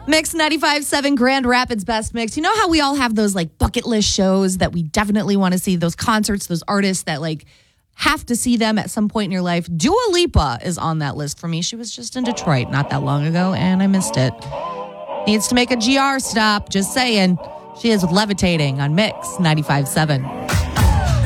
Mix 95.7 Grand Rapids Best Mix. You know how we all have those like bucket list shows that we definitely want to see, those concerts, those artists that like have to see them at some point in your life? Dua Lipa is on that list for me. She was just in Detroit not that long ago, and I missed it. Needs to make a GR stop, just saying. She is levitating on Mix 95.7.